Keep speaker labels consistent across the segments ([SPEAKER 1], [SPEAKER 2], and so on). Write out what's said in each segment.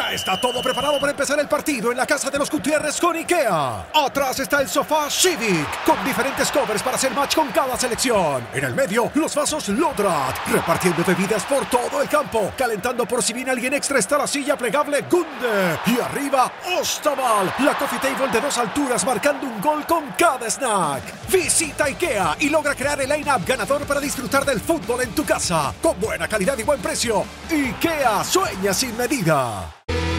[SPEAKER 1] Ya está todo preparado para empezar el partido en la casa de los Gutiérrez con IKEA. Atrás está el sofá Civic, con diferentes covers para hacer match con cada selección. En el medio, los vasos Lodrat, repartiendo bebidas por todo el campo. Calentando por si viene alguien extra está la silla plegable Gunde. Y arriba, Ostaval, la coffee table de 2 alturas marcando un gol con cada snack. Visita IKEA y logra crear el line-up ganador para disfrutar del fútbol en tu casa. Con buena calidad y buen precio. IKEA sueña sin medida.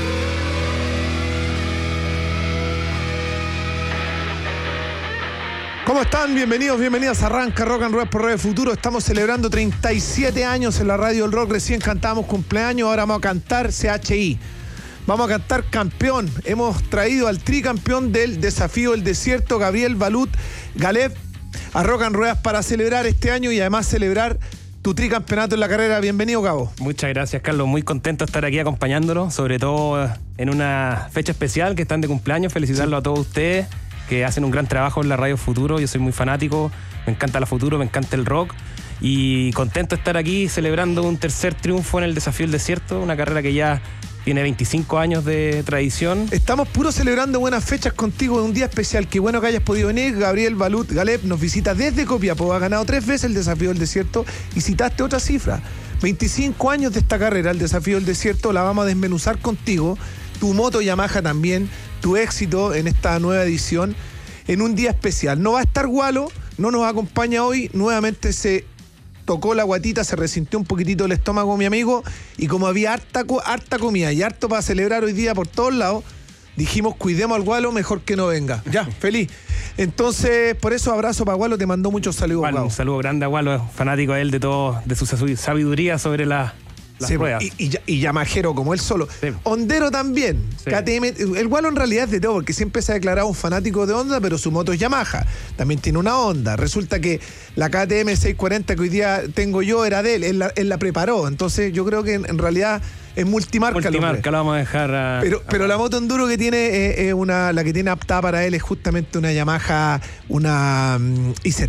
[SPEAKER 2] ¿Cómo están? Bienvenidos, bienvenidas. Arranca Rock and Roll por Radio Futuro. Estamos celebrando 37 años en la Radio del Rock. Recién cantamos cumpleaños, ahora vamos a cantar CHI. Vamos a cantar campeón. Hemos traído al tricampeón del Desafío del Desierto, Gabriel Balut Galeb, a Rock and Ruedas para celebrar este año y además celebrar tu tricampeonato en la carrera. Bienvenido, Gabo.
[SPEAKER 3] Muchas gracias, Carlos. Muy contento de estar aquí acompañándolo, sobre todo en una fecha especial que están de cumpleaños. Felicitarlo a todos ustedes que hacen un gran trabajo en la Radio Futuro. Yo soy muy fanático, me encanta la Futuro, me encanta el rock y contento de estar aquí celebrando un tercer triunfo en el Desafío del Desierto, una carrera que ya tiene 25 años de tradición. Estamos
[SPEAKER 2] puro celebrando buenas fechas contigo, un día especial. Qué bueno que hayas podido venir. Gabriel Balut Galeb nos visita desde Copiapó, ha ganado 3 veces el Desafío del Desierto y citaste otra cifra. 25 años de esta carrera, el Desafío del Desierto, la vamos a desmenuzar contigo. Tu moto Yamaha también, tu éxito en esta nueva edición, en un día especial. No va a estar Gualo, no nos acompaña hoy, nuevamente se tocó la guatita, se resintió un poquitito el estómago mi amigo, y como había harta comida y harto para celebrar hoy día por todos lados, dijimos cuidemos al Gualo, mejor que no venga. Ya, feliz. Entonces, por eso abrazo para Gualo, te mandó muchos saludos.
[SPEAKER 3] Bueno, un saludo grande a Gualo, fanático de él, de todo, de su sabiduría sobre las ruedas.
[SPEAKER 2] Y yamajero como él solo. Sí. Hondero también. Sí. KTM. El Gualo en realidad es de todo, porque siempre se ha declarado un fanático de Honda, pero su moto es Yamaha. También tiene una Honda. Resulta que la KTM 640 que hoy día tengo yo era de él. Él la preparó. Entonces yo creo que en realidad es multimarca.
[SPEAKER 3] Multimarca, la vamos a dejar.
[SPEAKER 2] Pero la moto enduro que tiene la que tiene apta para él es justamente una Yamaha, una IZ.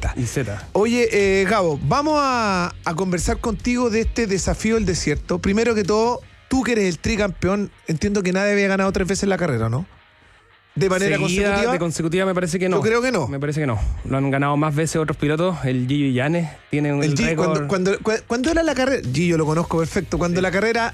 [SPEAKER 2] Oye, Gabo, vamos a conversar contigo de este Desafío del Desierto. Primero que todo, tú que eres el tricampeón, entiendo que nadie había ganado 3 veces la carrera, ¿no? ¿De manera consecutiva?
[SPEAKER 3] De consecutiva me parece que no.
[SPEAKER 2] Yo creo que no.
[SPEAKER 3] Me parece que no. Lo han ganado más veces otros pilotos. El Gillo Illanes tiene un récord.
[SPEAKER 2] Cuando era la carrera, Gillo lo conozco perfecto, cuando la carrera,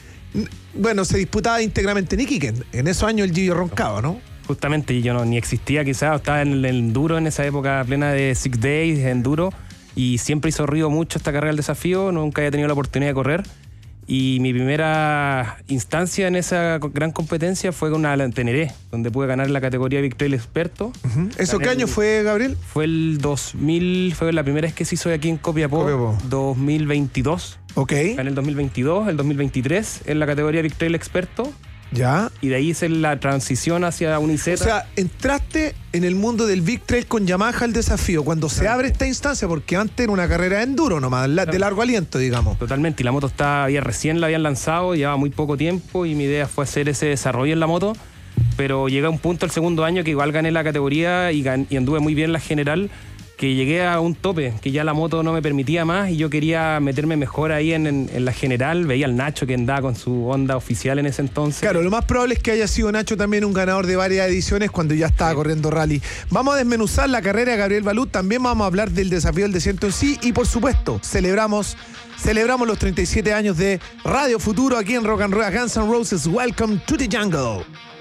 [SPEAKER 2] bueno, se disputaba íntegramente en Iquique. En esos años el Gillo roncaba, ¿no?
[SPEAKER 3] Justamente, yo ni existía quizás, estaba en el enduro en esa época plena de Six Days, enduro, y siempre hizo ruido mucho esta carrera del desafío, nunca había tenido la oportunidad de correr, y mi primera instancia en esa gran competencia fue con una Teneré, donde pude ganar la categoría Big Trail Experto.
[SPEAKER 2] ¿Eso qué año fue, Gabriel?
[SPEAKER 3] Fue el 2000, fue la primera vez que se hizo aquí en Copiapó. 2022.
[SPEAKER 2] Ok.
[SPEAKER 3] En el 2022, el 2023, en la categoría Big Trail Experto.
[SPEAKER 2] Ya.
[SPEAKER 3] Y de ahí hice la transición hacia un IZ.
[SPEAKER 2] O sea, entraste en el mundo del Big Trail con Yamaha al desafío, cuando se abre esta instancia, porque antes era una carrera de enduro nomás, de largo aliento, digamos.
[SPEAKER 3] Totalmente, y la moto recién la habían lanzado, llevaba muy poco tiempo, y mi idea fue hacer ese desarrollo en la moto, pero llegué a un punto el segundo año que igual gané la categoría y anduve muy bien la general, que llegué a un tope, que ya la moto no me permitía más y yo quería meterme mejor ahí en la general. Veía al Nacho que andaba con su Honda oficial en ese entonces.
[SPEAKER 2] Claro, lo más probable es que haya sido Nacho también un ganador de varias ediciones cuando ya estaba corriendo rally. Vamos a desmenuzar la carrera de Gabriel Balut, también vamos a hablar del Desafío del Desierto en sí y por supuesto celebramos los 37 años de Radio Futuro aquí en Rock and Roll. Guns N' Roses, Welcome to the Jungle.